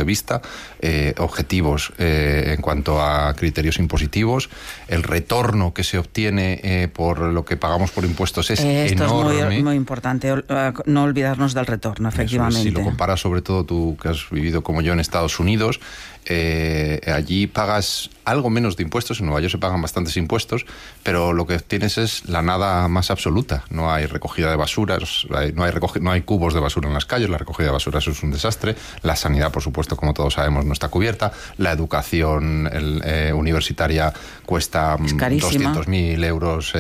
de vista, objetivos en cuanto a criterios impositivos. El retorno que se obtiene por lo que pagamos por impuestos es enorme. Esto es muy importante, no olvidarnos del retorno, efectivamente. Si lo comparas, sobre todo tú que has vivido como yo en Estados Unidos, allí pagas algo menos de impuestos. En Nueva York se pagan bastantes impuestos, pero lo que tienes es la nada más absoluta. No hay recogida de basuras, no hay cubos de basura en las calles. La recogida de basura, eso es un desastre. La sanidad, por supuesto, como todos sabemos, no está cubierta. La educación universitaria cuesta 200.000 euros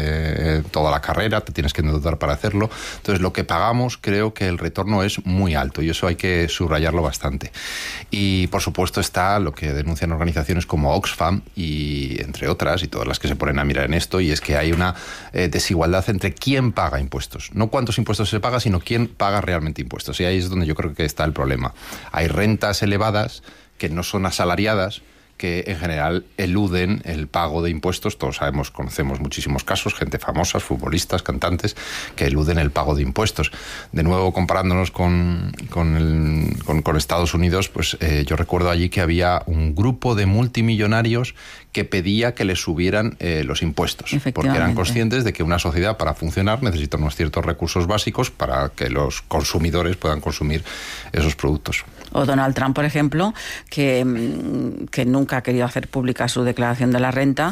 toda la carrera, te tienes que endeudar para hacerlo. Entonces, lo que pagamos, creo que el retorno es muy alto, y eso hay que subrayarlo bastante. Y, por supuesto, está lo que denuncian organizaciones como Oxfam, y entre otras, y todas las que se ponen a mirar en esto, y es que hay una desigualdad entre quién paga impuestos. No cuántos impuestos se paga, sino quién paga realmente impuestos. Y ahí es donde yo creo que está el problema. Hay rentas elevadas que no son asalariadas, que en general eluden el pago de impuestos. Todos sabemos, conocemos muchísimos casos, gente famosa, futbolistas, cantantes, que eluden el pago de impuestos. De nuevo, comparándonos con Estados Unidos, pues yo recuerdo allí que había un grupo de multimillonarios que pedía que les subieran los impuestos, porque eran conscientes de que una sociedad, para funcionar, necesita unos ciertos recursos básicos para que los consumidores puedan consumir esos productos. O Donald Trump, por ejemplo, que nunca ha querido hacer pública su declaración de la renta.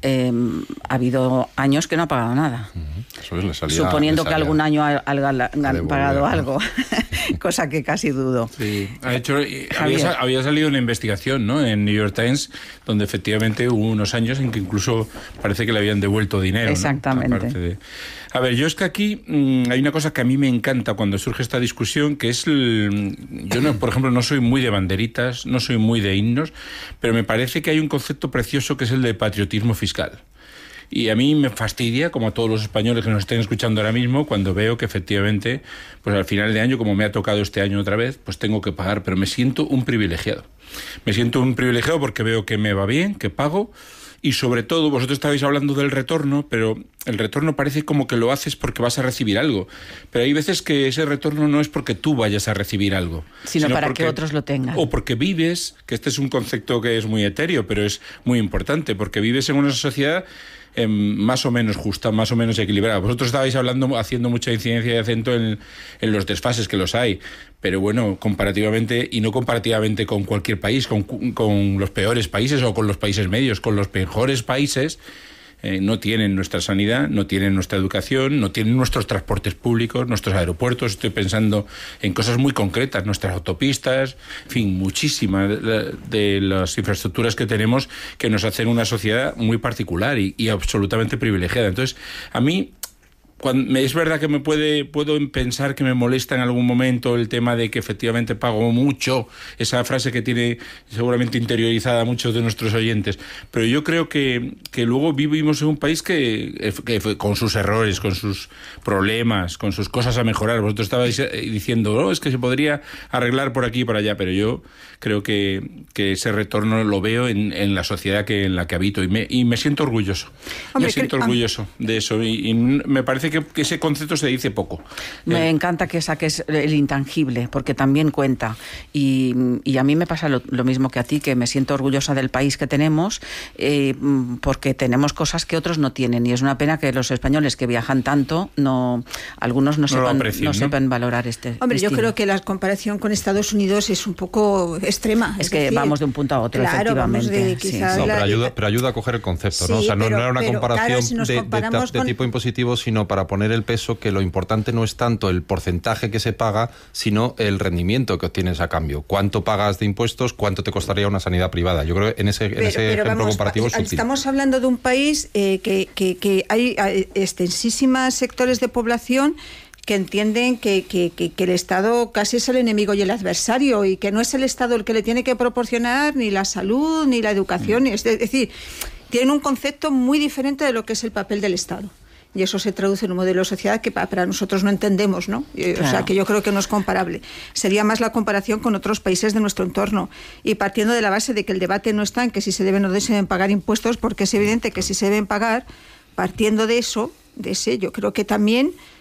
Ha habido años que no ha pagado nada. Suponiendo que algún año han pagado algo, cosa que casi dudo. Sí, había salido una investigación, ¿no?, en New York Times, donde efectivamente hubo unos años en que incluso parece que le habían devuelto dinero. Exactamente. ¿no? A ver, yo es que aquí hay una cosa que a mí me encanta cuando surge esta discusión, que es por ejemplo, no soy muy de banderitas, no soy muy de himnos, pero me parece que hay un concepto precioso que es el de patriotismo fiscal. Y a mí me fastidia, como a todos los españoles que nos estén escuchando ahora mismo, cuando veo que efectivamente, pues al final de año, como me ha tocado este año otra vez, pues tengo que pagar, pero me siento un privilegiado. Me siento un privilegiado porque veo que me va bien, que pago. Y sobre todo, vosotros estabais hablando del retorno, pero el retorno parece como que lo haces porque vas a recibir algo. Pero hay veces que ese retorno no es porque tú vayas a recibir algo, sino para que otros lo tengan. O porque vives, que este es un concepto que es muy etéreo, pero es muy importante, porque vives en una sociedad más o menos justa, más o menos equilibrada. Vosotros estabais haciendo mucha incidencia y acento en los desfases, que los hay, pero bueno, comparativamente, y no comparativamente con cualquier país, con los peores países o con los países medios, con los mejores países, no tienen nuestra sanidad, no tienen nuestra educación, no tienen nuestros transportes públicos, nuestros aeropuertos. Estoy pensando en cosas muy concretas, nuestras autopistas, en fin, muchísimas de las infraestructuras que tenemos, que nos hacen una sociedad muy particular y absolutamente privilegiada. Entonces, a mí, es verdad que puedo pensar que me molesta en algún momento el tema de que efectivamente pago mucho, esa frase que tiene seguramente interiorizada a muchos de nuestros oyentes, pero yo creo que luego vivimos en un país que con sus errores, con sus problemas, con sus cosas a mejorar. Vosotros estabais diciendo, es que se podría arreglar por aquí y por allá, pero yo creo que ese retorno lo veo en la sociedad en la que habito, y me siento orgulloso. Me siento orgulloso de eso, y me parece que ese concepto se dice poco. Me encanta que saques el intangible, porque también cuenta. Y a mí me pasa lo mismo que a ti, que me siento orgullosa del país que tenemos, porque tenemos cosas que otros no tienen. Y es una pena que los españoles que viajan tanto, algunos no sepan valorar este. Hombre, yo creo que la comparación con Estados Unidos es un poco extrema. Es que decir, vamos de un punto a otro, claro, efectivamente. Pero ayuda a coger el concepto, ¿no? O sea, no era una comparación de tipo impositivo, sino para poner el peso, que lo importante no es tanto el porcentaje que se paga, sino el rendimiento que obtienes a cambio. ¿Cuánto pagas de impuestos? ¿Cuánto te costaría una sanidad privada? Yo creo que en ese ejemplo comparativo es útil. Estamos hablando de un país que hay extensísimos sectores de población que entienden que el Estado casi es el enemigo y el adversario, y que no es el Estado el que le tiene que proporcionar ni la salud ni la educación. Es decir, tienen un concepto muy diferente de lo que es el papel del Estado. Y eso se traduce en un modelo de sociedad que para nosotros no entendemos, ¿no? Claro. O sea, que yo creo que no es comparable. Sería más la comparación con otros países de nuestro entorno. Y partiendo de la base de que el debate no está en que si se deben o no se deben pagar impuestos, porque es evidente que si se deben pagar, partiendo de eso, yo creo que también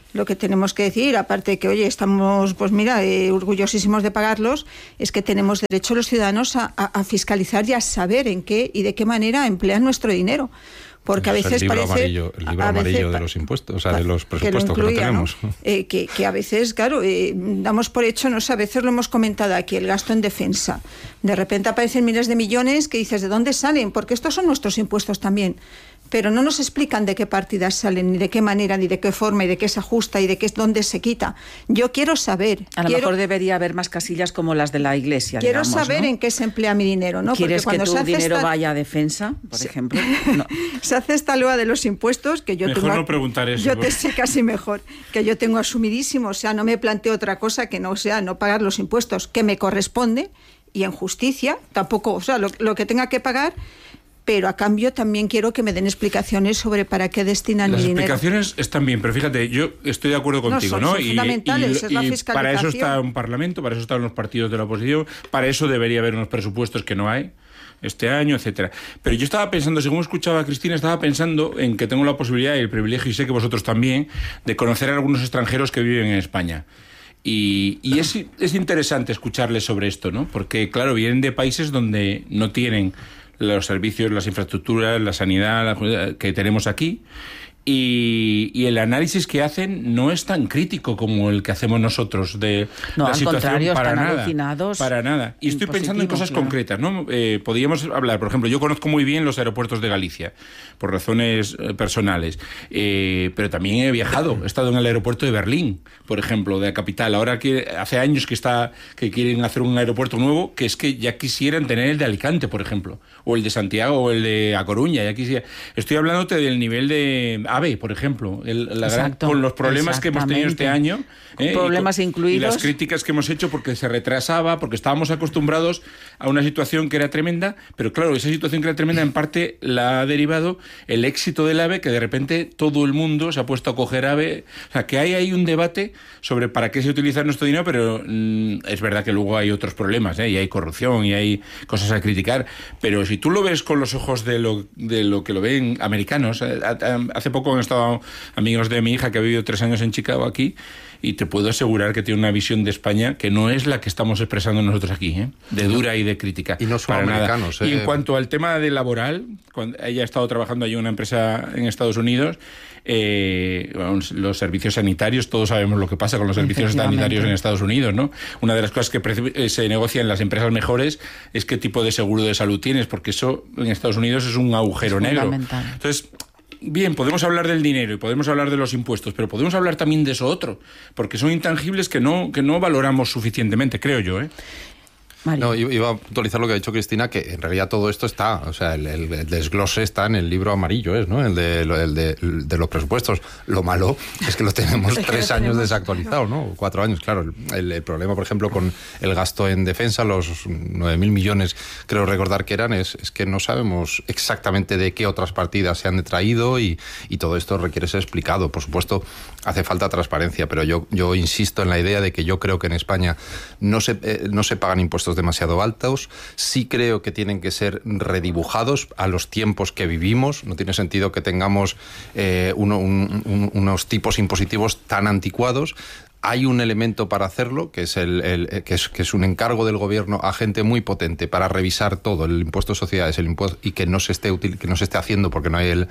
Lo que tenemos que decir, aparte de que, oye, estamos, pues mira, orgullosísimos de pagarlos, es que tenemos derecho los ciudadanos a fiscalizar y a saber en qué y de qué manera emplean nuestro dinero. Porque a veces el libro parece... el libro amarillo de los impuestos, o sea, de los presupuestos que no tenemos. ¿no? Que a veces, claro, damos por hecho, no sé, a veces lo hemos comentado aquí, el gasto en defensa. De repente aparecen miles de millones que dices, ¿de dónde salen? Porque estos son nuestros impuestos también. Pero no nos explican de qué partidas salen, ni de qué manera, ni de qué forma, y de qué se ajusta, y de qué dónde se quita. Yo quiero saber. A lo mejor debería haber más casillas como las de la Iglesia. Quiero digamos, saber, ¿no?, en qué se emplea mi dinero, ¿no? ¿Quieres que tu dinero vaya a defensa, por ejemplo? No. Se hace esta loa de los impuestos que yo mejor tengo... no preguntar eso. Yo te sé casi mejor, que yo tengo asumidísimo, o sea, no me planteo otra cosa que no sea no pagar los impuestos que me corresponde, y en justicia tampoco, o sea, lo que tenga que pagar... Pero a cambio también quiero que me den explicaciones sobre para qué destinan mi dinero. Las explicaciones están bien, pero fíjate, yo estoy de acuerdo contigo, ¿no? Son fundamentales, es la fiscalización. Para eso está un parlamento, para eso están los partidos de la oposición, para eso debería haber unos presupuestos que no hay este año, etcétera. Pero yo estaba pensando, según escuchaba a Cristina, estaba pensando en que tengo la posibilidad y el privilegio, y sé que vosotros también, de conocer a algunos extranjeros que viven en España. Y es interesante escucharles sobre esto, ¿no? Porque, claro, vienen de países donde no tienen los servicios, las infraestructuras, la sanidad que tenemos aquí, y el análisis que hacen no es tan crítico como el que hacemos nosotros de la situación. Para nada, alucinados. Para nada. Y estoy pensando en cosas concretas, ¿no? Podríamos hablar, por ejemplo, yo conozco muy bien los aeropuertos de Galicia, por razones personales, pero también he viajado, he estado en el aeropuerto de Berlín, por ejemplo, de la capital. Ahora que hace años que quieren hacer un aeropuerto nuevo, que es que ya quisieran tener el de Alicante, por ejemplo, o el de Santiago, o el de A Coruña, ya quisiera. Estoy hablándote del nivel de AVE, por ejemplo, con los problemas que hemos tenido este año, problemas incluidos, y las críticas que hemos hecho porque se retrasaba, porque estábamos acostumbrados a una situación que era tremenda, pero claro, esa situación que era tremenda en parte la ha derivado el éxito del AVE, que de repente todo el mundo se ha puesto a coger AVE. O sea, que hay un debate sobre para qué se utiliza nuestro dinero, pero es verdad que luego hay otros problemas, y hay corrupción y hay cosas a criticar, pero si tú lo ves con los ojos de lo que lo ven americanos, hace poco han estado amigos de mi hija que ha vivido 3 años en Chicago aquí, y te puedo asegurar que tiene una visión de España que no es la que estamos expresando nosotros aquí, de dura y de crítica. Y no son americanos. Y en cuanto al tema de laboral, cuando ella ha estado trabajando allí en una empresa en Estados Unidos, los servicios sanitarios, todos sabemos lo que pasa con los servicios sanitarios en Estados Unidos, ¿no? Una de las cosas que se negocia en las empresas mejores es qué tipo de seguro de salud tienes, porque eso en Estados Unidos es un agujero negro. Entonces, bien, podemos hablar del dinero y podemos hablar de los impuestos, pero podemos hablar también de eso otro, porque son intangibles que no valoramos suficientemente, creo yo, ¿eh? No, iba a puntualizar lo que ha dicho Cristina, que en realidad todo esto está, o sea, el desglose está en el libro amarillo, ¿no? El de los presupuestos. Lo malo es que lo tenemos 3 años desactualizado, ¿no? 4 años, claro. El problema, por ejemplo, con el gasto en defensa, los 9.000 millones, creo recordar que eran, es que no sabemos exactamente de qué otras partidas se han detraído, y todo esto requiere ser explicado. Por supuesto, hace falta transparencia, pero yo insisto en la idea de que yo creo que en España no se pagan impuestos demasiado altos. Sí creo que tienen que ser redibujados a los tiempos que vivimos. No tiene sentido que tengamos unos tipos impositivos tan anticuados. Hay un elemento para hacerlo, que es un encargo del gobierno a gente muy potente para revisar todo, el impuesto de sociedades, el impuesto, y que no se esté haciendo porque no hay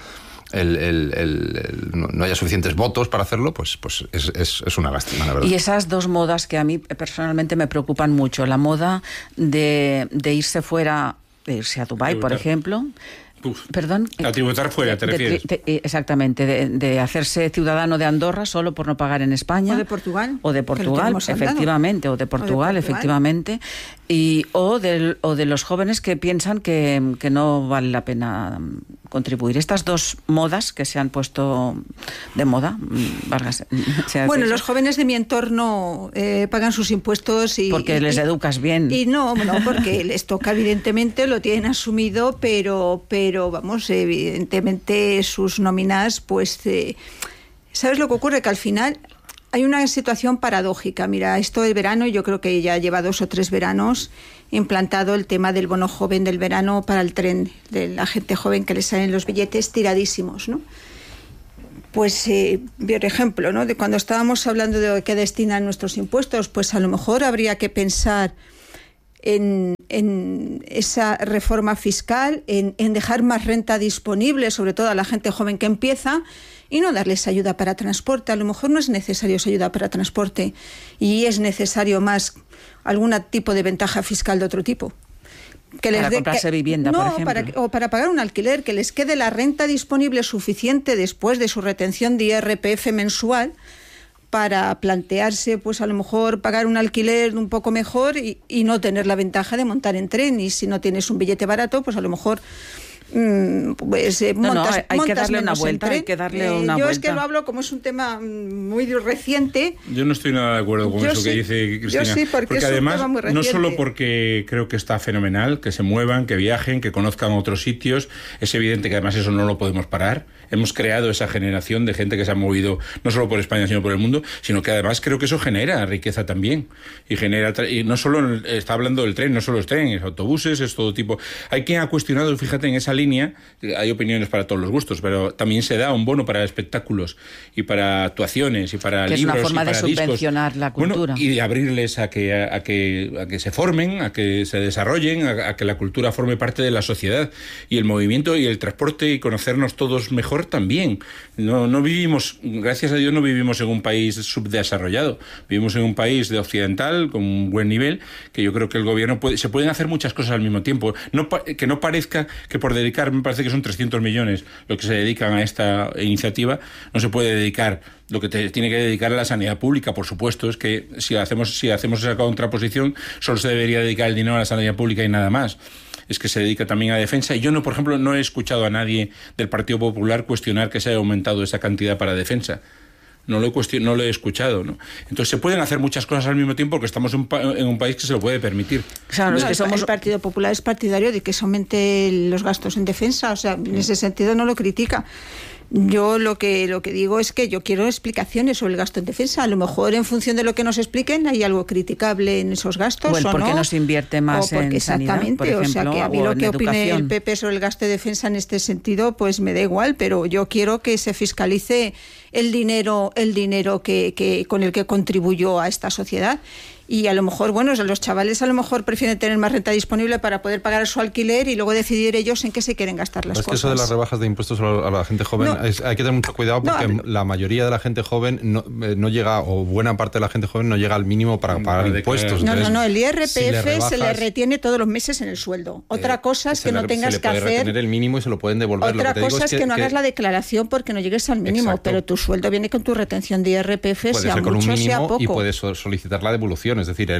no haya suficientes votos para hacerlo, pues es una lástima, la verdad. Y esas dos modas que a mí personalmente me preocupan mucho, la moda de irse fuera, de irse a Dubái, por ejemplo. Perdón. A tributar fuera, ¿te refieres? Exactamente, de hacerse ciudadano de Andorra solo por no pagar en España. O de Portugal. O de Portugal, efectivamente, efectivamente. O de los jóvenes que piensan que no vale la pena contribuir. Estas dos modas que se han puesto de moda, Vargas. Bueno, los jóvenes de mi entorno pagan sus impuestos porque les educas bien. Y no, porque les toca, evidentemente, lo tienen asumido, pero vamos, evidentemente sus nóminas, pues, ¿sabes lo que ocurre? Que al final hay una situación paradójica. Mira, esto del verano, yo creo que ya lleva 2 o 3 veranos implantado el tema del bono joven del verano para el tren, de la gente joven que le salen los billetes tiradísimos, ¿no? Pues, por ejemplo, ¿no? De cuando estábamos hablando de qué destinan nuestros impuestos, pues a lo mejor habría que pensar en esa reforma fiscal, en dejar más renta disponible, sobre todo a la gente joven que empieza, y no darles ayuda para transporte. A lo mejor no es necesario esa ayuda para transporte y es necesario más algún tipo de ventaja fiscal de otro tipo. Que para comprarse vivienda, por ejemplo. O para pagar un alquiler, que les quede la renta disponible suficiente después de su retención de IRPF mensual para plantearse, pues a lo mejor pagar un alquiler un poco mejor y no tener la ventaja de montar en tren. Y si no tienes un billete barato, pues a lo mejor montas hay que darle una menos vuelta, hay que darle una yo vuelta. es que lo hablo como es un tema muy reciente. Yo no estoy nada de acuerdo con eso que dice Cristina. Yo sí, porque es además, un tema muy reciente. no solo porque creo que está fenomenal, que se muevan, que viajen, que conozcan otros sitios, es evidente que además eso no lo podemos parar. Hemos creado esa generación de gente que se ha movido no solo por España, sino por el mundo, sino que además creo que eso genera riqueza también. Y no solo, está hablando del tren, no solo es tren, es autobuses, es todo tipo. Hay quien ha cuestionado, fíjate, en esa línea, hay opiniones para todos los gustos, pero también se da un bono para espectáculos y para actuaciones y para que libros es una forma y para de subvencionar discos. la cultura. Bueno, y de abrirles a que se formen, a que se desarrollen, a que la cultura forme parte de la sociedad. Y el movimiento y el transporte y conocernos todos mejor también. No vivimos, gracias a Dios, no vivimos en un país subdesarrollado. Vivimos en un país de occidental con un buen nivel, que yo creo que el gobierno se pueden hacer muchas cosas al mismo tiempo. Que no parezca que por dedicar, me parece que son 300 millones lo que se dedican a esta iniciativa, no se puede dedicar lo que tiene que dedicar a la sanidad pública, por supuesto. Es que si hacemos esa contraposición, solo se debería dedicar el dinero a la sanidad pública y nada más. Es que se dedica también a defensa. Y yo, por ejemplo, no he escuchado a nadie del Partido Popular cuestionar que se haya aumentado esa cantidad para defensa. No lo he escuchado, ¿no? Entonces se pueden hacer muchas cosas al mismo tiempo porque estamos en un país que se lo puede permitir. Claro, el Partido Popular es partidario de que se aumente los gastos en defensa, o sea, en ese sentido no lo critica. Yo lo que digo es que yo quiero explicaciones sobre el gasto en defensa. A lo mejor en función de lo que nos expliquen hay algo criticable en esos gastos, o por qué no se invierte más en sanidad, por ejemplo, o sea, que a mí lo que opine el PP sobre el gasto de defensa en este sentido, pues me da igual, pero yo quiero que se fiscalice el dinero que con el que contribuyó a esta sociedad. Y a lo mejor, bueno, los chavales a lo mejor prefieren tener más renta disponible para poder pagar su alquiler y luego decidir ellos en qué se quieren gastar las cosas. Es que eso de las rebajas de impuestos a la gente joven, hay que tener mucho cuidado porque la mayoría de la gente joven no llega, o buena parte de la gente joven no llega al mínimo para pagar impuestos. Entonces, el IRPF se le retiene todos los meses en el sueldo. Otra cosa es que no tengas que hacer... Se le puede retener el mínimo y se lo pueden devolver. Otra cosa es que no hagas la declaración porque no llegues al mínimo, exacto, pero tu sueldo viene con tu retención de IRPF, sea mucho, sea poco. Y puedes solicitar la devolución, es decir,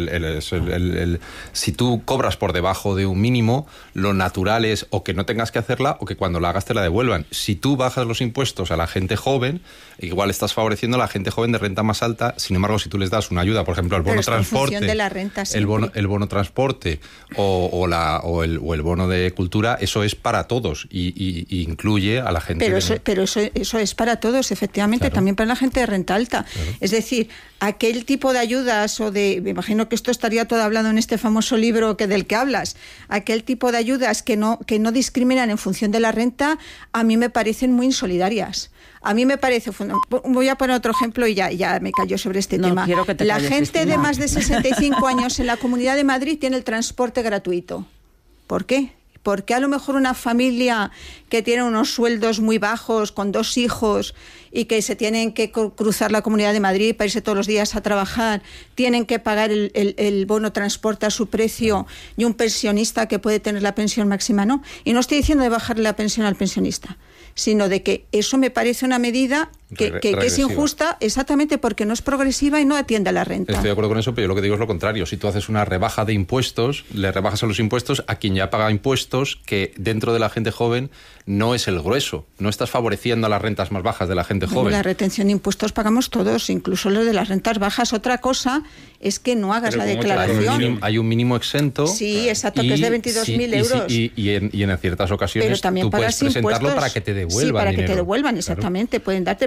si tú cobras por debajo de un mínimo, lo natural es o que no tengas que hacerla o que cuando la hagas te la devuelvan. Si tú bajas los impuestos a la gente joven, igual estás favoreciendo a la gente joven de renta más alta. Sin embargo, si tú les das una ayuda, por ejemplo, el bono transporte, de la renta, el bono transporte o el bono de cultura, eso es para todos y incluye a la gente. Pero eso es para todos, efectivamente, claro, también para la gente de renta alta. Claro. Es decir, aquel tipo de ayudas me imagino que esto estaría todo hablado en este famoso libro del que hablas, aquel tipo de ayudas que no discriminan en función de la renta, a mí me parecen muy insolidarias. A mí me parece... Voy a poner otro ejemplo y ya me callo sobre este tema. La gente, Cristina, de más de 65 años en la Comunidad de Madrid tiene el transporte gratuito. ¿Por qué? Porque a lo mejor una familia que tiene unos sueldos muy bajos, con 2 hijos, y que se tienen que cruzar la Comunidad de Madrid para irse todos los días a trabajar, tienen que pagar el bono transporte a su precio, y un pensionista que puede tener la pensión máxima no. Y no estoy diciendo de bajarle la pensión al pensionista, sino de que eso me parece una medida que es injusta, exactamente porque no es progresiva y no atiende a la renta. Estoy de acuerdo con eso, pero yo lo que digo es lo contrario. Si tú haces una rebaja de impuestos, le rebajas a los impuestos a quien ya paga impuestos, que dentro de la gente joven no es el grueso. No estás favoreciendo a las rentas más bajas de la gente joven. La retención de impuestos pagamos todos, incluso los de las rentas bajas. Otra cosa es que no hagas la declaración. Hay un mínimo exento. Sí, exacto, que es de 22.000 euros. Y en ciertas ocasiones pero también tú puedes presentarlo para que te devuelvan. Sí, para dinero. que te devuelvan, exactamente. Claro. Pueden darte,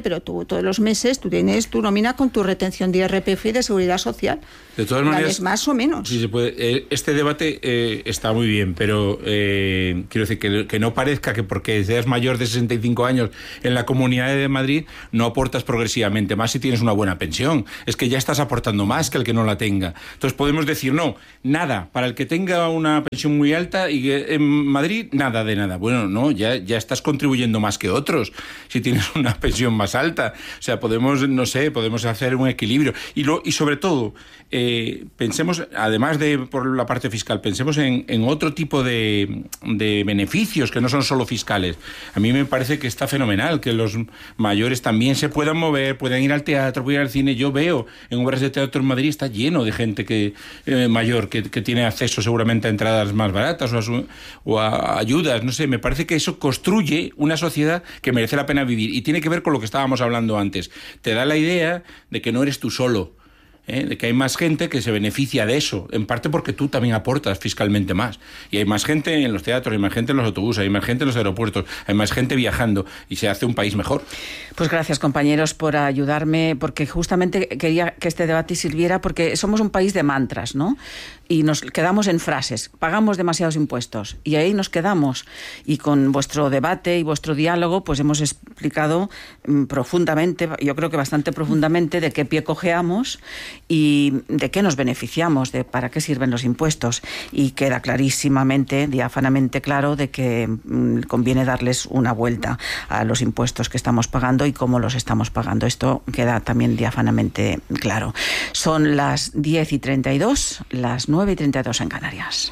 pero tú todos los meses tú tienes tu nómina con tu retención de IRPF y de Seguridad Social. De todas maneras, ¿vales más o menos? Sí, se puede. Este debate está muy bien, pero quiero decir que no parezca que porque seas mayor de 65 años en la Comunidad de Madrid no aportas progresivamente más si tienes una buena pensión. Es que ya estás aportando más que el que no la tenga. Entonces podemos decir, no, nada, para el que tenga una pensión muy alta y en Madrid nada de nada. Bueno, no, ya estás contribuyendo más que otros si tienes una pensión más alta. O sea, podemos hacer un equilibrio. Y sobre todo, pensemos, además de por la parte fiscal, pensemos en otro tipo de beneficios que no son solo fiscales. A mí me parece que está fenomenal que los mayores también se puedan mover, puedan ir al teatro, puedan ir al cine. Yo veo en obras de teatro en Madrid está lleno de gente mayor que tiene acceso seguramente a entradas más baratas o a ayudas, no sé. Me parece que eso construye una sociedad que merece la pena vivir y tiene que ver con lo que estábamos hablando antes. Te da la idea de que no eres tú solo, de que hay más gente que se beneficia de eso, en parte porque tú también aportas fiscalmente más. Y hay más gente en los teatros, hay más gente en los autobuses, hay más gente en los aeropuertos, hay más gente viajando y se hace un país mejor. Pues gracias, compañeros, por ayudarme, porque justamente quería que este debate sirviera, porque somos un país de mantras, ¿no? Y nos quedamos en frases, pagamos demasiados impuestos y ahí nos quedamos. Y con vuestro debate y vuestro diálogo pues hemos explicado profundamente, yo creo que bastante profundamente, de qué pie cojeamos y de qué nos beneficiamos, de para qué sirven los impuestos. Y queda clarísimamente, diáfanamente claro de que conviene darles una vuelta a los impuestos que estamos pagando y cómo los estamos pagando. Esto queda también diáfanamente claro. Son las 10:32, las 9:32 en Canarias.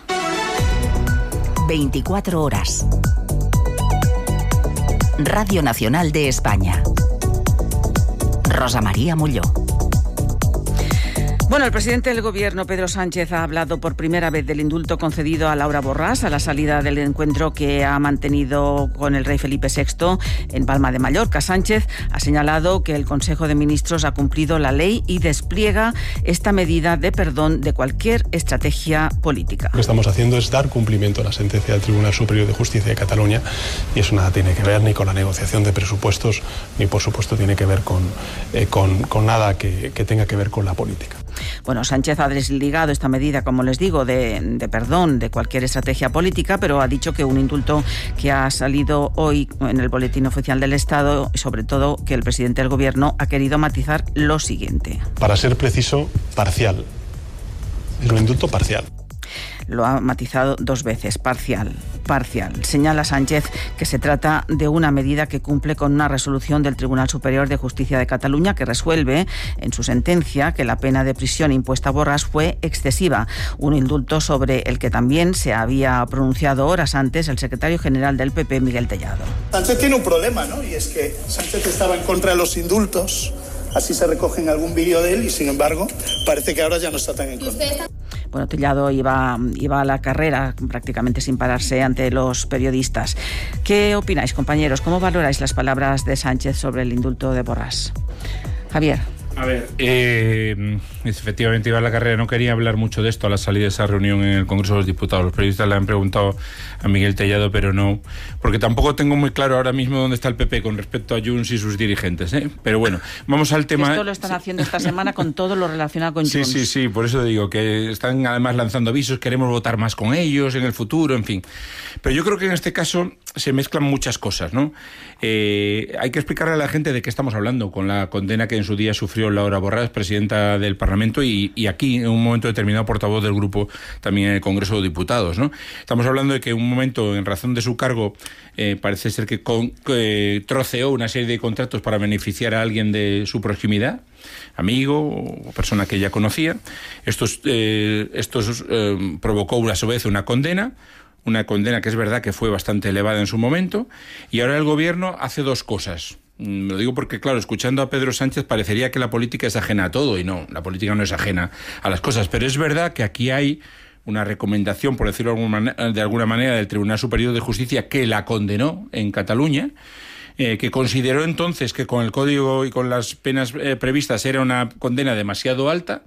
24 horas. Radio Nacional de España. Rosa María Molló. Bueno, el presidente del Gobierno, Pedro Sánchez, ha hablado por primera vez del indulto concedido a Laura Borràs a la salida del encuentro que ha mantenido con el rey Felipe VI en Palma de Mallorca. Sánchez ha señalado que el Consejo de Ministros ha cumplido la ley y despliega esta medida de perdón de cualquier estrategia política. Lo que estamos haciendo es dar cumplimiento a la sentencia del Tribunal Superior de Justicia de Cataluña y eso nada tiene que ver ni con la negociación de presupuestos ni, por supuesto, tiene que ver con nada que tenga que ver con la política. Bueno, Sánchez ha desligado esta medida, como les digo, de perdón de cualquier estrategia política, pero ha dicho que un indulto que ha salido hoy en el Boletín Oficial del Estado, y sobre todo que el presidente del Gobierno ha querido matizar lo siguiente. Para ser preciso, parcial. Es un indulto parcial. Lo ha matizado dos veces, parcial. Señala Sánchez que se trata de una medida que cumple con una resolución del Tribunal Superior de Justicia de Cataluña que resuelve en su sentencia que la pena de prisión impuesta a Borràs fue excesiva. Un indulto sobre el que también se había pronunciado horas antes el secretario general del PP, Miguel Tellado. Sánchez tiene un problema, ¿no? Y es que Sánchez estaba en contra de los indultos. Así se recoge en algún vídeo de él y, sin embargo, parece que ahora ya no está tan en contra. Bueno, Tellado iba a la carrera prácticamente sin pararse ante los periodistas. ¿Qué opináis, compañeros? ¿Cómo valoráis las palabras de Sánchez sobre el indulto de Borràs? Javier. A ver, efectivamente iba a la carrera. No quería hablar mucho de esto a la salida de esa reunión en el Congreso de los Diputados. Los periodistas le han preguntado a Miguel Tellado, pero no, porque tampoco tengo muy claro ahora mismo dónde está el PP con respecto a Junts y sus dirigentes, ¿eh? Pero bueno, vamos al tema. Esto lo están haciendo esta semana con todo lo relacionado con Junts. Sí, por eso digo que están además lanzando avisos, queremos votar más con ellos en el futuro, en fin. Pero yo creo que en este caso se mezclan muchas cosas, ¿no? Hay que explicarle a la gente de qué estamos hablando con la condena que en su día sufrió Laura Borràs, presidenta del Parlamento, y aquí en un momento determinado portavoz del grupo también en el Congreso de Diputados, ¿no? Estamos hablando de que en un momento, en razón de su cargo, parece ser que troceó una serie de contratos para beneficiar a alguien de su proximidad, amigo o persona que ella conocía. Esto provocó a su vez una condena que es verdad que fue bastante elevada en su momento, y ahora el Gobierno hace dos cosas. Lo digo porque, claro, escuchando a Pedro Sánchez parecería que la política es ajena a todo, y no, la política no es ajena a las cosas, pero es verdad que aquí hay una recomendación, por decirlo de alguna manera, del Tribunal Superior de Justicia que la condenó en Cataluña, que consideró entonces que con el código y con las penas previstas era una condena demasiado alta,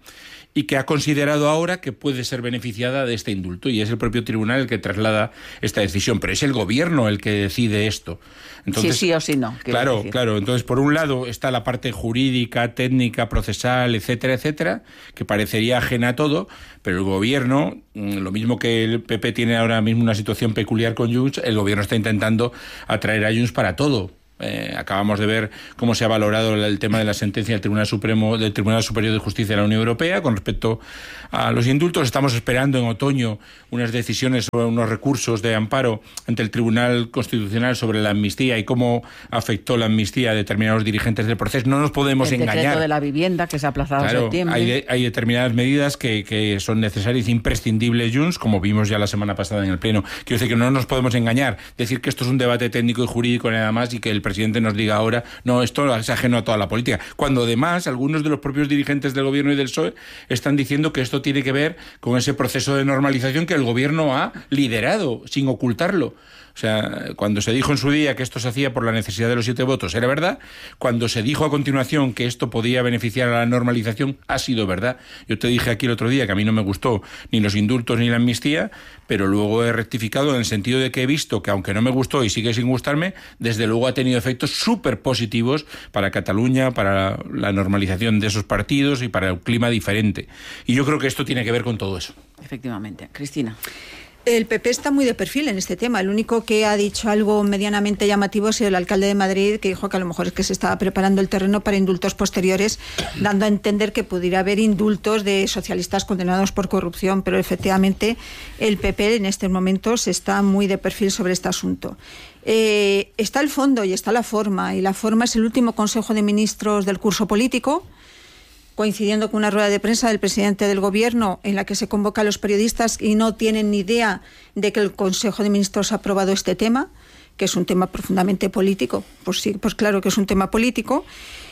y que ha considerado ahora que puede ser beneficiada de este indulto, y es el propio tribunal el que traslada esta decisión, pero es el gobierno el que decide esto. Entonces, sí o sí no. Claro. Entonces, por un lado está la parte jurídica, técnica, procesal, etcétera, etcétera, que parecería ajena a todo, pero el gobierno, lo mismo que el PP tiene ahora mismo una situación peculiar con Junts, el gobierno está intentando atraer a Junts para todo. Acabamos de ver cómo se ha valorado el tema de la sentencia del Tribunal Superior de Justicia de la Unión Europea con respecto a los indultos. Estamos esperando en otoño unas decisiones sobre unos recursos de amparo ante el Tribunal Constitucional sobre la amnistía y cómo afectó la amnistía a determinados dirigentes del proceso. No nos podemos engañar. El decreto de la vivienda que se ha aplazado en septiembre. Hay determinadas medidas que son necesarias e imprescindibles, Junts, como vimos ya la semana pasada en el Pleno. Quiero decir que no nos podemos engañar, decir que esto es un debate técnico y jurídico nada más y que el presidente nos diga ahora, no, esto es ajeno a toda la política, cuando además algunos de los propios dirigentes del gobierno y del PSOE están diciendo que esto tiene que ver con ese proceso de normalización que el gobierno ha liderado, sin ocultarlo. O sea, cuando se dijo en su día que esto se hacía por la necesidad de los 7 votos, era verdad. Cuando se dijo a continuación que esto podía beneficiar a la normalización, ha sido verdad. Yo te dije aquí el otro día que a mí no me gustó ni los indultos ni la amnistía, pero luego he rectificado en el sentido de que he visto que, aunque no me gustó y sigue sin gustarme, desde luego ha tenido efectos súper positivos para Cataluña, para la normalización de esos partidos y para el clima diferente. Y yo creo que esto tiene que ver con todo eso. Efectivamente. Cristina. El PP está muy de perfil en este tema. El único que ha dicho algo medianamente llamativo ha sido el alcalde de Madrid, que dijo que a lo mejor es que se estaba preparando el terreno para indultos posteriores, dando a entender que pudiera haber indultos de socialistas condenados por corrupción, pero efectivamente el PP en estos momentos está muy de perfil sobre este asunto. Está el fondo y está la forma, y la forma es el último Consejo de Ministros del curso político, coincidiendo con una rueda de prensa del presidente del Gobierno en la que se convoca a los periodistas y no tienen ni idea de que el Consejo de Ministros ha aprobado este tema, que es un tema profundamente político. Pues sí, pues claro que es un tema político,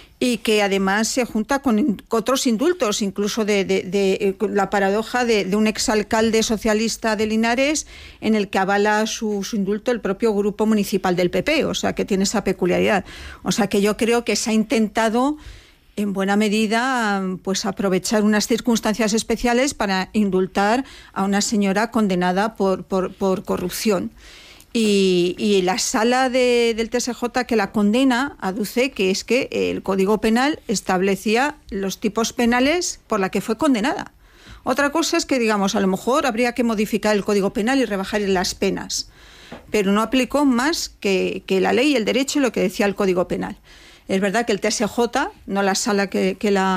y que además se junta con otros indultos, incluso de la paradoja de un exalcalde socialista de Linares, en el que avala su indulto el propio grupo municipal del PP, o sea que tiene esa peculiaridad. O sea que yo creo que se ha intentado en buena medida pues aprovechar unas circunstancias especiales para indultar a una señora condenada por corrupción. Y la sala del TSJ que la condena aduce que es que el Código Penal establecía los tipos penales por la que fue condenada. Otra cosa es que, digamos, a lo mejor habría que modificar el Código Penal y rebajar las penas, pero no aplicó más que la ley y el derecho y lo que decía el Código Penal. Es verdad que el TSJ, no la sala que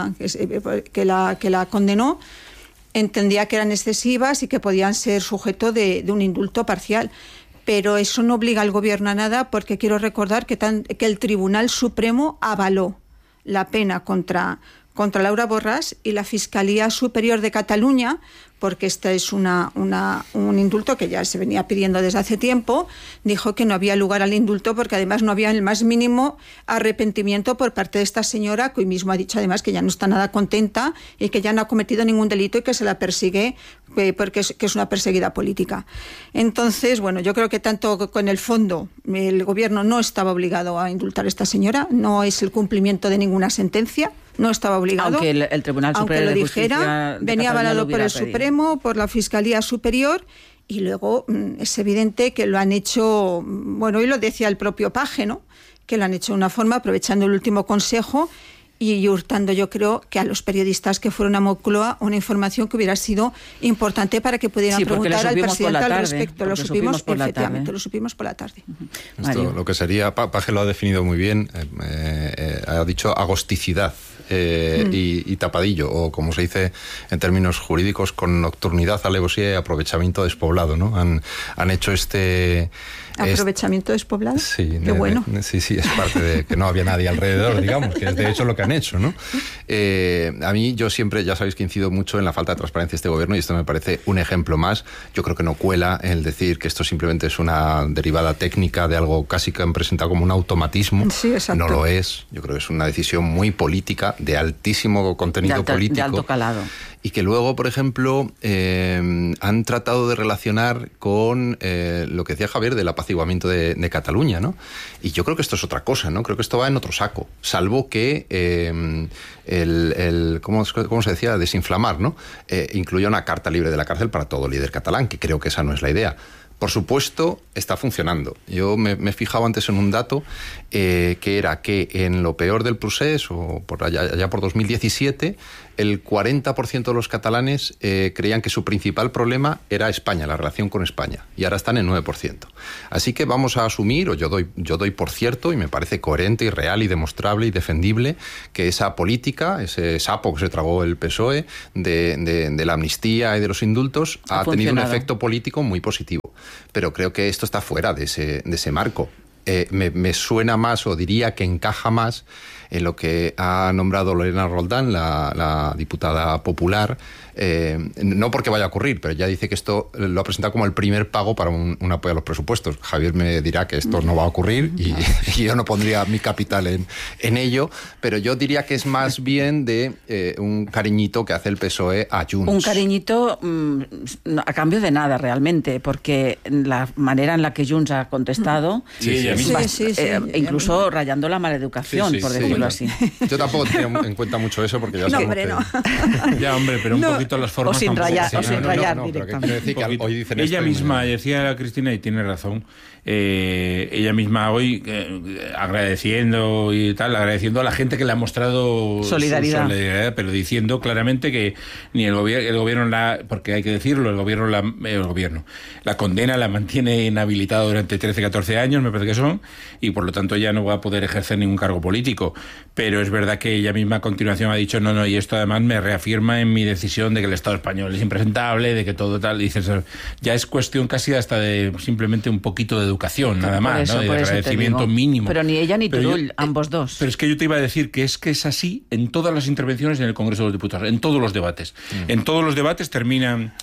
la condenó, entendía que eran excesivas y que podían ser sujeto de un indulto parcial. Pero eso no obliga al Gobierno a nada, porque quiero recordar que el Tribunal Supremo avaló la pena contra Laura Borràs y la Fiscalía Superior de Cataluña, porque este es un indulto que ya se venía pidiendo desde hace tiempo, dijo que no había lugar al indulto porque además no había el más mínimo arrepentimiento por parte de esta señora, que hoy mismo ha dicho además que ya no está nada contenta y que ya no ha cometido ningún delito y que se la persigue porque es una perseguida política. Entonces, bueno, yo creo que tanto con el fondo el Gobierno no estaba obligado a indultar a esta señora, no es el cumplimiento de ninguna sentencia, no estaba obligado. Aunque el Tribunal Superior de Justicia venía avalado por el Supremo, por la Fiscalía Superior, y luego es evidente que lo han hecho, bueno, y lo decía el propio Page, ¿no?, que lo han hecho de una forma aprovechando el último consejo y hurtando, yo creo, que a los periodistas que fueron a Moncloa una información que hubiera sido importante para que pudieran preguntar al presidente al respecto. Lo supimos por la tarde. Lo supimos por la tarde. Esto, lo que sería, Page lo ha definido muy bien, ha dicho agosticidad y tapadillo, o como se dice en términos jurídicos, con nocturnidad, alevosía y aprovechamiento despoblado, ¿no? Han hecho ¿aprovechamiento despoblado? Sí, qué bueno. Sí, es parte de que no había nadie alrededor, digamos, que es de hecho lo que han hecho, ¿no? A mí, yo siempre, ya sabéis que incido mucho en la falta de transparencia de este gobierno, y esto me parece un ejemplo más. Yo creo que no cuela el decir que esto simplemente es una derivada técnica de algo casi que han presentado como un automatismo. Sí, exacto. No lo es. Yo creo que es una decisión muy política, de altísimo contenido político. De alto calado. y que luego, por ejemplo, han tratado de relacionar con lo que decía Javier del apaciguamiento de Cataluña, ¿no? Y yo creo que esto es otra cosa, ¿no? Creo que esto va en otro saco, salvo que ¿cómo se decía? Desinflamar, ¿no? Incluya una carta libre de la cárcel para todo líder catalán, que creo que esa no es la idea. Por supuesto, está funcionando. Yo me he fijado antes en un dato que era que en lo peor del procés, o por allá por 2017, el 40% de los catalanes creían que su principal problema era España, la relación con España, y ahora están en 9%. Así que vamos a asumir, o yo doy por cierto, y me parece coherente y real y demostrable y defendible, que esa política, ese sapo que se tragó el PSOE de la amnistía y de los indultos ha tenido un efecto político muy positivo. Pero creo que esto está fuera de ese marco. Me suena más, o diría que encaja más, en lo que ha nombrado Lorena Roldán, la diputada popular, no porque vaya a ocurrir, pero ya dice que esto lo ha presentado como el primer pago para un apoyo a los presupuestos. Javier me dirá que esto no va a ocurrir y yo no pondría mi capital en ello, pero yo diría que es más bien de un cariñito que hace el PSOE a Junts. Un cariñito a cambio de nada realmente, porque la manera en la que Junts ha contestado, incluso rayando la maleducación, por decirlo así. Yo tampoco tenía en cuenta mucho eso, porque ya no, sabemos hombre, no. Ya, hombre, pero un poquito las formas. O sin rayar, pero directamente. decir que hoy dicen ella esto misma, decía Cristina, y tiene razón, ella misma hoy agradeciendo a la gente que le ha mostrado solidaridad, pero diciendo claramente que ni el gobierno porque hay que decirlo, el gobierno la condena la mantiene inhabilitado durante 13-14 años, me parece que son, y por lo tanto ya no va a poder ejercer ningún cargo político. Pero es verdad que ella misma a continuación ha dicho no, y esto además me reafirma en mi decisión de que el Estado español es impresentable, de que todo tal, dices, ya es cuestión casi hasta de simplemente un poquito de educación, nada más, ¿no? De agradecimiento mínimo. Pero ni ella ni Turull, ambos dos. Pero es que yo te iba a decir que es así en todas las intervenciones en el Congreso de los Diputados, en todos los debates. En todos los debates terminan...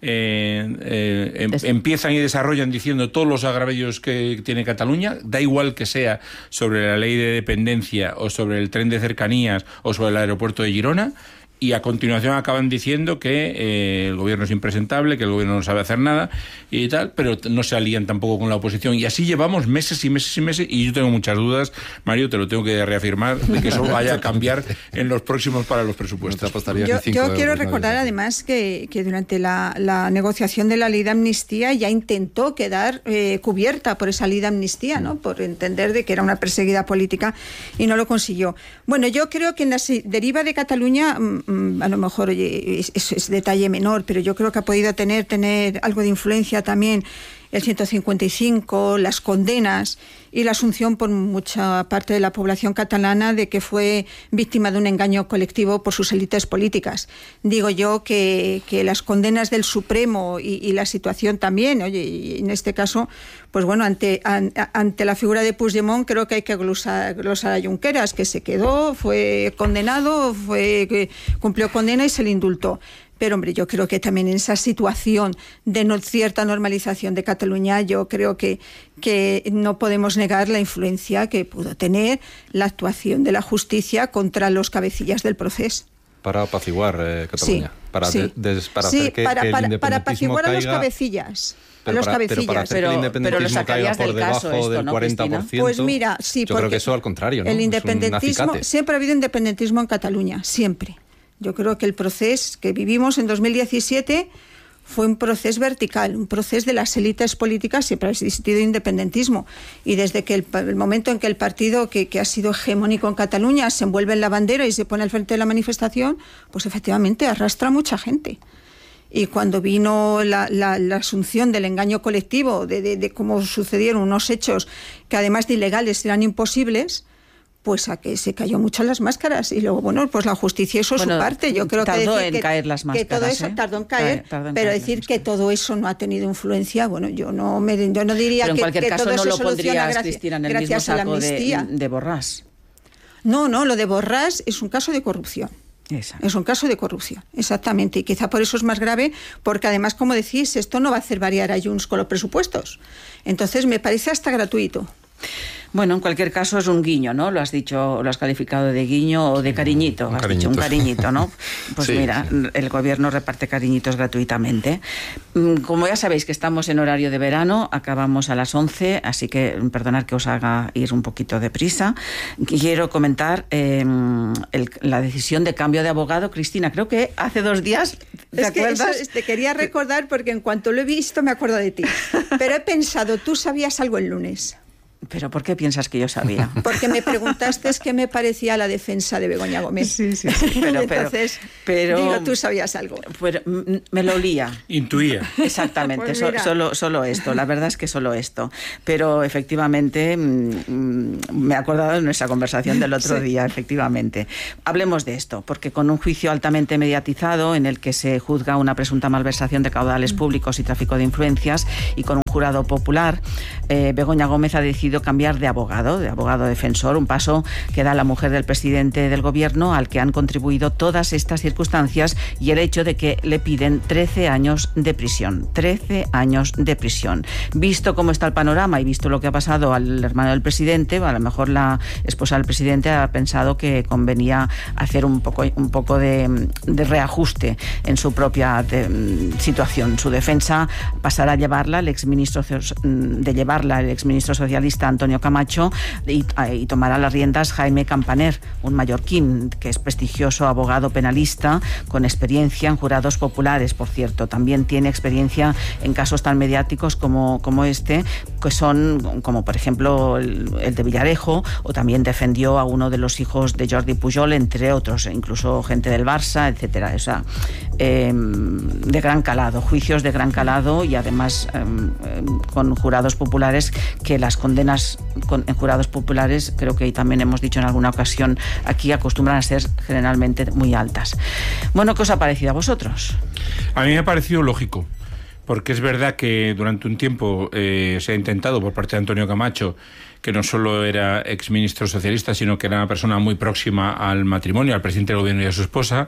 empiezan y desarrollan diciendo todos los agravios que tiene Cataluña, da igual que sea sobre la ley de dependencia o sobre el tren de cercanías o sobre el aeropuerto de Girona, y a continuación acaban diciendo que el gobierno es impresentable, que el gobierno no sabe hacer nada y tal, pero no se alían tampoco con la oposición. Y así llevamos meses y meses y meses, y yo tengo muchas dudas, Mario, te lo tengo que reafirmar, de que eso vaya a cambiar en los próximos para los presupuestos. Yo quiero recordar además que durante la negociación de la ley de amnistía ya intentó quedar cubierta por esa ley de amnistía, ¿no? Por entender de que era una perseguida política, y no lo consiguió. Bueno, yo creo que en la deriva de Cataluña, a lo mejor es detalle menor, pero yo creo que ha podido tener algo de influencia también el 155, las condenas y la asunción por mucha parte de la población catalana de que fue víctima de un engaño colectivo por sus élites políticas. Digo yo que las condenas del Supremo y la situación también, y en este caso, pues bueno, ante la figura de Puigdemont, creo que hay que glosar a Junqueras, que se quedó, fue condenado, cumplió condena y se le indultó. Pero, hombre, yo creo que también en esa situación de cierta normalización de Cataluña, yo creo que no podemos negar la influencia que pudo tener la actuación de la justicia contra los cabecillas del proceso. Para apaciguar Cataluña. Para apaciguar a los cabecillas. Pero para hacer que el independentismo caiga por debajo del 40%, pues mira, sí, yo creo que eso al contrario, ¿no? El independentismo, siempre ha habido independentismo en Cataluña, siempre. Yo creo que el proceso que vivimos en 2017 fue un proceso vertical, un proceso de las élites políticas. Siempre ha existido independentismo, y desde que el momento en que el partido que ha sido hegemónico en Cataluña se envuelve en la bandera y se pone al frente de la manifestación, pues efectivamente arrastra a mucha gente. Y cuando vino la asunción del engaño colectivo, de cómo sucedieron unos hechos que además de ilegales eran imposibles, pues a que se cayó mucho las máscaras. Y luego, bueno, pues la justicia hizo su parte. Yo creo tardó que en caer las máscaras. Que todo eso tardó en caer, pero decir que todo eso no ha tenido influencia, bueno, yo no diría pero en cualquier caso todo no eso lo soluciona pondrías, Cristina, en el mismo saco de Borràs. No, lo de Borràs es un caso de corrupción. Exacto. Es un caso de corrupción, exactamente, y quizá por eso es más grave, porque además, como decís, esto no va a hacer variar a Junts con los presupuestos. Entonces me parece hasta gratuito. Bueno, en cualquier caso es un guiño, ¿no? Lo has dicho, lo has calificado de guiño o de cariñito. Has dicho un cariñito, ¿no? Pues sí, mira, sí. El gobierno reparte cariñitos gratuitamente. Como ya sabéis que estamos en horario de verano, acabamos a las 11, así que perdonad que os haga ir un poquito de prisa. Quiero comentar la decisión de cambio de abogado. Cristina, creo que hace 2 días, ¿te acuerdas? Eso te quería recordar porque en cuanto lo he visto me acuerdo de ti. Pero he pensado, tú sabías algo el lunes. ¿Pero por qué piensas que yo sabía? Porque me preguntaste qué me parecía la defensa de Begoña Gómez. Sí. Entonces, digo, tú sabías algo. Pero me lo olía. Intuía. Exactamente, pues solo esto. La verdad es que solo esto. Pero efectivamente, me he acordado de nuestra conversación del otro día, efectivamente. Hablemos de esto, porque con un juicio altamente mediatizado en el que se juzga una presunta malversación de caudales públicos y tráfico de influencias, y con un jurado popular, Begoña Gómez ha decidido cambiar de abogado defensor, un paso que da la mujer del presidente del gobierno, al que han contribuido todas estas circunstancias y el hecho de que le piden 13 años de prisión. 13 años de prisión. Visto cómo está el panorama y visto lo que ha pasado al hermano del presidente, a lo mejor la esposa del presidente ha pensado que convenía hacer un poco de reajuste en su propia situación. Su defensa pasará a llevarla el exministro socialista Antonio Camacho y tomará las riendas Jaime Campaner, un mallorquín que es prestigioso abogado penalista con experiencia en jurados populares, por cierto. También tiene experiencia en casos tan mediáticos como este, que son como por ejemplo el de Villarejo, o también defendió a uno de los hijos de Jordi Pujol, entre otros, incluso gente del Barça, etcétera. O sea, de gran calado, juicios de gran calado, y además con jurados populares, que las condenas en jurados populares, creo que también hemos dicho en alguna ocasión aquí, acostumbran a ser generalmente muy altas. Bueno, ¿qué os ha parecido a vosotros? A mí me ha parecido lógico, porque es verdad que durante un tiempo se ha intentado por parte de Antonio Camacho, que no solo era exministro socialista, sino que era una persona muy próxima al matrimonio, al presidente del gobierno y a su esposa,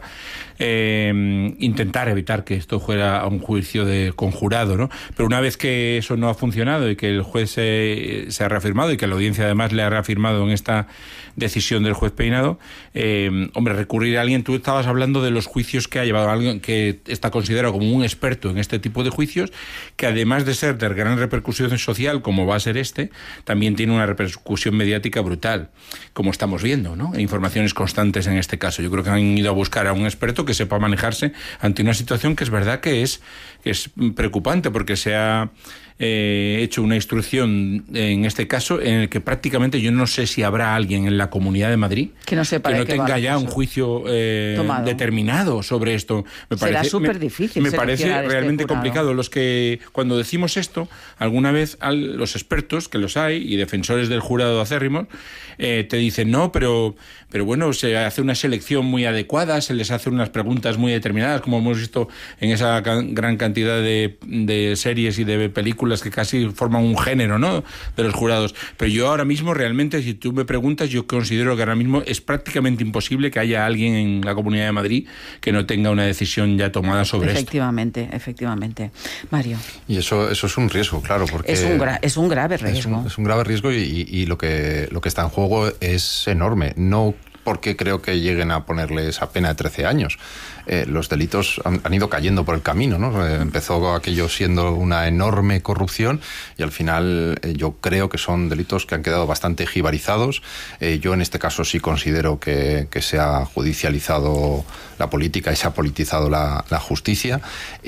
intentar evitar que esto fuera a un juicio de conjurado, ¿no? Pero una vez que eso no ha funcionado y que el juez se ha reafirmado, y que la audiencia además le ha reafirmado en esta decisión del juez Peinado, recurrir a alguien. Tú estabas hablando de los juicios que ha llevado alguien que está considerado como un experto en este tipo de juicios, que además de ser de gran repercusión social, como va a ser también tiene una repercusión mediática brutal, como estamos viendo, ¿no? Informaciones constantes en este caso. Yo creo que han ido a buscar a un experto que sepa manejarse ante una situación que es verdad que es preocupante, porque se ha hecho una instrucción en este caso en el que prácticamente yo no sé si habrá alguien en la Comunidad de Madrid que no tenga ya un juicio determinado sobre esto. Será súper difícil. Me parece realmente complicado. Los que, cuando decimos esto, alguna vez los expertos, que los hay, y defensores del jurado acérrimos, te dicen, no, pero bueno, se hace una selección muy adecuada, se les hace unas preguntas muy determinadas, como hemos visto en esa gran cantidad de series y de películas que casi forman un género, ¿no?, de los jurados. Pero yo ahora mismo, realmente, si tú me preguntas, yo considero que ahora mismo es prácticamente imposible que haya alguien en la Comunidad de Madrid que no tenga una decisión ya tomada sobre esto. Efectivamente. Mario. Y eso es un riesgo, claro, porque es un grave riesgo. Es un grave riesgo, y lo que está en juego es enorme. No porque creo que lleguen a ponerle esa pena de 13 años. Los delitos han ido cayendo por el camino, ¿no? Empezó aquello siendo una enorme corrupción, y al final yo creo que son delitos que han quedado bastante jibarizados. Yo en este caso sí considero que se ha judicializado la política y se ha politizado la justicia,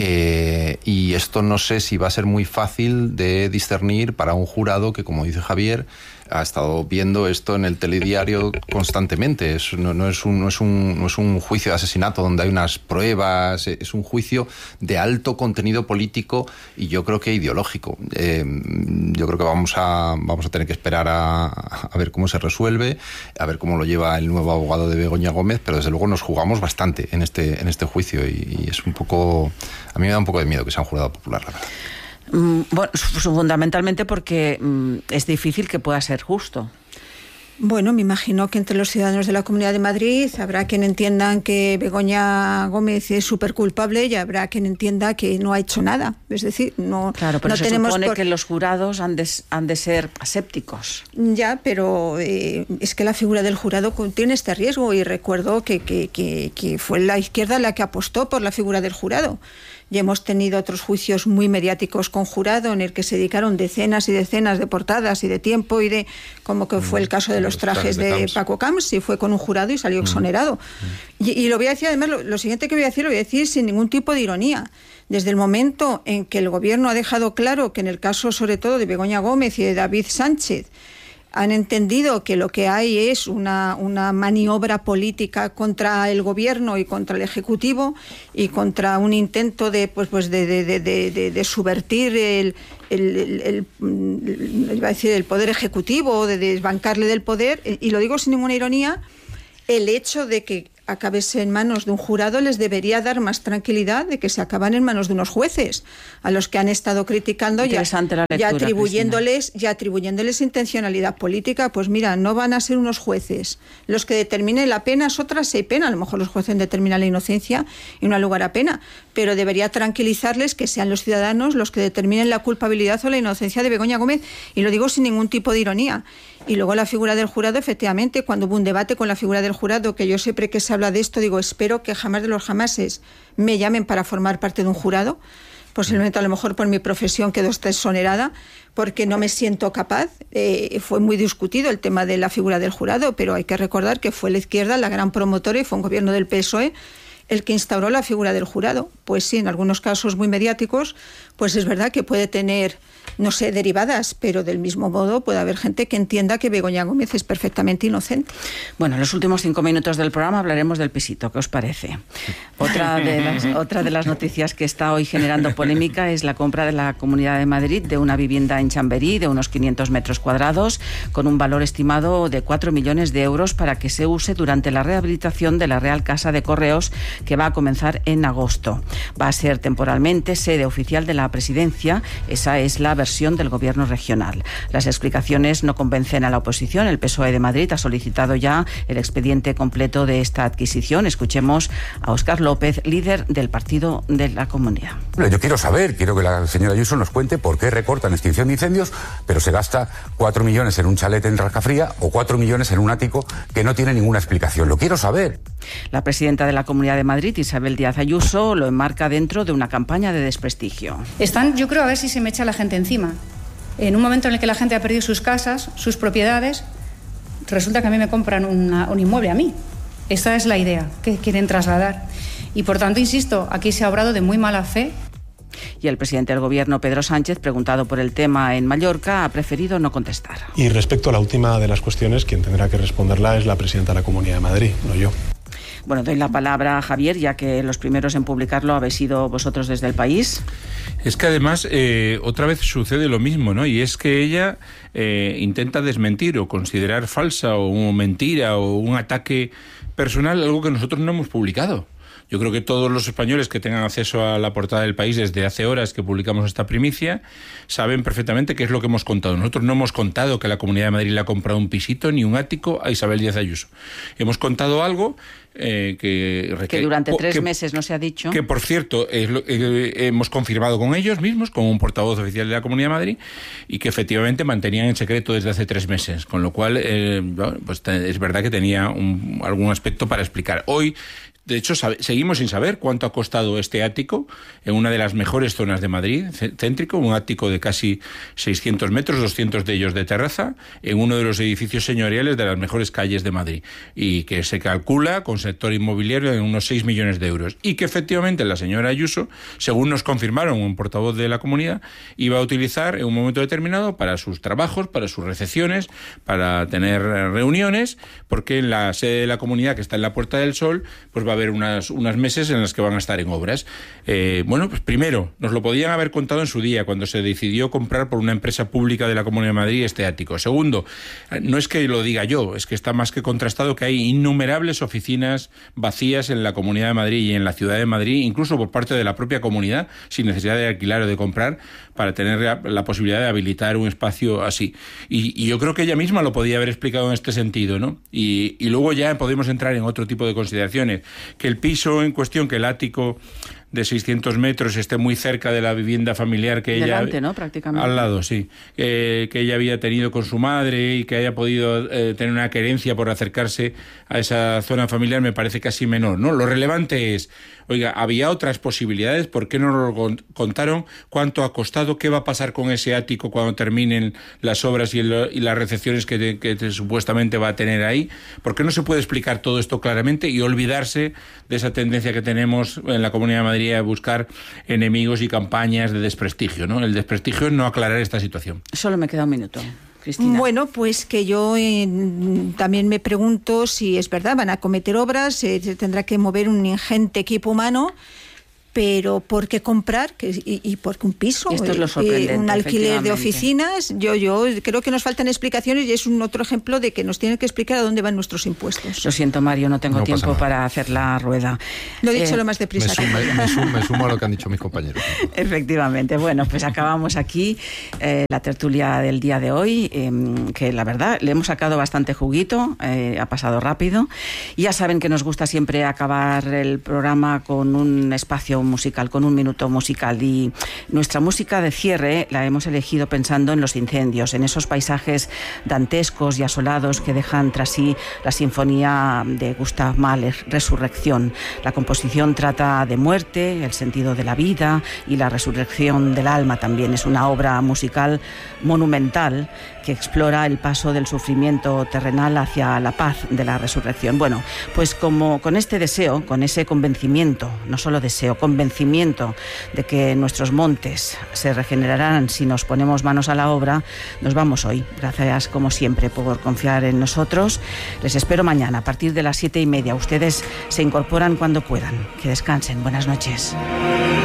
y esto no sé si va a ser muy fácil de discernir para un jurado que, como dice Javier, ha estado viendo esto en el telediario constantemente. No es un juicio de asesinato donde hay unas pruebas, es un juicio de alto contenido político y yo creo que ideológico. Yo creo que vamos a tener que esperar a ver cómo se resuelve, a ver cómo lo lleva el nuevo abogado de Begoña Gómez, pero desde luego nos jugamos bastante en este juicio, y es un poco... A mí me da un poco de miedo que sea un jurado popular, la verdad. Bueno, fundamentalmente porque es difícil que pueda ser justo. Bueno, me imagino que entre los ciudadanos de la Comunidad de Madrid habrá quien entiendan que Begoña Gómez es súper culpable y habrá quien entienda que no ha hecho nada. Es decir, no, claro, pero no se tenemos supone que los jurados han de ser asépticos. Ya, pero es que la figura del jurado tiene este riesgo, y recuerdo que fue la izquierda la que apostó por la figura del jurado. Y hemos tenido otros juicios muy mediáticos con jurado en el que se dedicaron decenas y decenas de portadas y de tiempo, y como que fue el caso de los trajes de Paco Camps, y fue con un jurado y salió exonerado. Y lo voy a decir, además, lo siguiente que voy a decir, lo voy a decir sin ningún tipo de ironía. Desde el momento en que el gobierno ha dejado claro que en el caso sobre todo de Begoña Gómez y de David Sánchez han entendido que lo que hay es una maniobra política contra el gobierno y contra el Ejecutivo, y contra un intento de subvertir iba a decir el poder ejecutivo, de desbancarle del poder, y lo digo sin ninguna ironía, el hecho de que acabese en manos de un jurado les debería dar más tranquilidad de que se acaban en manos de unos jueces a los que han estado criticando y atribuyéndoles intencionalidad política. Pues mira, no van a ser unos jueces los que determinen la pena, es otra si hay pena, a lo mejor los jueces determinan la inocencia y no hay lugar a pena, pero debería tranquilizarles que sean los ciudadanos los que determinen la culpabilidad o la inocencia de Begoña Gómez, y lo digo sin ningún tipo de ironía. Y luego la figura del jurado, efectivamente, cuando hubo un debate con la figura del jurado, que yo siempre que se habla de esto digo, espero que jamás de los jamases me llamen para formar parte de un jurado. Posiblemente a lo mejor por mi profesión quedo exonerada, porque no me siento capaz. Fue muy discutido el tema de la figura del jurado, pero hay que recordar que fue la izquierda la gran promotora, y fue un gobierno del PSOE el que instauró la figura del jurado. Pues sí, en algunos casos muy mediáticos, pues es verdad que puede tener, no sé, derivadas, pero del mismo modo puede haber gente que entienda que Begoña Gómez es perfectamente inocente. Bueno, en los últimos 5 minutos del programa hablaremos del pisito. ¿Qué os parece? Otra de las noticias que está hoy generando polémica es la compra de la Comunidad de Madrid de una vivienda en Chamberí de unos 500 metros cuadrados, con un valor estimado de 4 millones de euros para que se use durante la rehabilitación de la Real Casa de Correos, que va a comenzar en agosto. Va a ser temporalmente sede oficial de la presidencia. Esa es la versión del gobierno regional. Las explicaciones no convencen a la oposición. El PSOE de Madrid ha solicitado ya el expediente completo de esta adquisición. Escuchemos a Óscar López, líder del Partido de la Comunidad. Yo quiero que la señora Ayuso nos cuente por qué recortan extinción de incendios, pero se gasta 4 millones en un chalet en Rascafría o 4 millones en un ático que no tiene ninguna explicación. Lo quiero saber. La presidenta de la Comunidad de Madrid, Isabel Díaz Ayuso, lo enmarca dentro de una campaña de desprestigio. Están, yo creo, a ver si se me echa la gente encima. En un momento en el que la gente ha perdido sus casas, sus propiedades, resulta que a mí me compran un inmueble a mí. Esa es la idea que quieren trasladar. Y por tanto, insisto, aquí se ha obrado de muy mala fe. Y el presidente del gobierno, Pedro Sánchez, preguntado por el tema en Mallorca, ha preferido no contestar. Y respecto a la última de las cuestiones, quien tendrá que responderla es la presidenta de la Comunidad de Madrid, no yo. Bueno, doy la palabra a Javier, ya que los primeros en publicarlo habéis sido vosotros desde El País. Es que además otra vez sucede lo mismo, ¿no? Y es que ella intenta desmentir o considerar falsa o mentira o un ataque personal algo que nosotros no hemos publicado. Yo creo que todos los españoles que tengan acceso a la portada del País desde hace horas que publicamos esta primicia saben perfectamente qué es lo que hemos contado. Nosotros no hemos contado que la Comunidad de Madrid le ha comprado un pisito ni un ático a Isabel Díaz Ayuso. Hemos contado algo que durante 3 meses no se ha dicho. Que, por cierto, hemos confirmado con ellos mismos, con un portavoz oficial de la Comunidad de Madrid, y que efectivamente mantenían en secreto desde hace 3 meses. Con lo cual, pues es verdad que tenía algún aspecto para explicar. Hoy, de hecho, seguimos sin saber cuánto ha costado este ático en una de las mejores zonas de Madrid, céntrico, un ático de casi 600 metros, 200 de ellos de terraza, en uno de los edificios señoriales de las mejores calles de Madrid, y que se calcula con sector inmobiliario en unos 6 millones de euros, y que efectivamente la señora Ayuso, según nos confirmaron un portavoz de la Comunidad, iba a utilizar en un momento determinado para sus trabajos, para sus recepciones, para tener reuniones, porque en la sede de la Comunidad, que está en la Puerta del Sol, pues va a haber unos meses en los que van a estar en obras. Bueno, pues primero, nos lo podían haber contado en su día, cuando se decidió comprar por una empresa pública de la Comunidad de Madrid este ático. Segundo, no es que lo diga yo, es que está más que contrastado que hay innumerables oficinas vacías en la Comunidad de Madrid y en la Ciudad de Madrid, incluso por parte de la propia comunidad, sin necesidad de alquilar o de comprar, para tener la posibilidad de habilitar un espacio así. Y yo creo que ella misma lo podía haber explicado en este sentido, ¿no? Y luego ya podemos entrar en otro tipo de consideraciones. Que el piso en cuestión, que el ático de 600 metros esté muy cerca de la vivienda familiar que delante, ella... ¿no? Prácticamente. Al lado, sí. Que ella había tenido con su madre y que haya podido tener una querencia por acercarse a esa zona familiar me parece casi menor, ¿no? Lo relevante es, oiga, había otras posibilidades, ¿por qué no lo contaron? ¿Cuánto ha costado? ¿Qué va a pasar con ese ático cuando terminen las obras y las recepciones que supuestamente va a tener ahí? ¿Por qué no se puede explicar todo esto claramente y olvidarse de esa tendencia que tenemos en la Comunidad de Madrid a buscar enemigos y campañas de desprestigio, ¿no? El desprestigio es no aclarar esta situación. Solo me queda un minuto. Cristina. Bueno, pues que yo también me pregunto si es verdad, van a cometer obras, se tendrá que mover un ingente equipo humano, pero ¿por qué comprar? ¿Y por qué un piso? Esto es lo sorprendente, un alquiler de oficinas. Yo creo que nos faltan explicaciones y es un otro ejemplo de que nos tienen que explicar a dónde van nuestros impuestos. Lo siento, Mario, no tengo tiempo para hacer la rueda. Lo he dicho lo más deprisa. Me sumo a lo que han dicho mis compañeros. Efectivamente. Bueno, pues acabamos aquí la tertulia del día de hoy, que la verdad le hemos sacado bastante juguito, ha pasado rápido. Y ya saben que nos gusta siempre acabar el programa con un espacio musical, con un minuto musical, y nuestra música de cierre la hemos elegido pensando en los incendios, en esos paisajes dantescos y asolados que dejan tras sí la sinfonía de Gustav Mahler, Resurrección. La composición trata de muerte, el sentido de la vida y la resurrección del alma también. Es una obra musical monumental que explora el paso del sufrimiento terrenal hacia la paz de la resurrección. Bueno, pues como con este deseo, con ese convencimiento, no solo deseo, convencimiento de que nuestros montes se regenerarán si nos ponemos manos a la obra, nos vamos hoy. Gracias, como siempre, por confiar en nosotros. Les espero mañana a partir de las 7:30. Ustedes se incorporan cuando puedan. Que descansen. Buenas noches.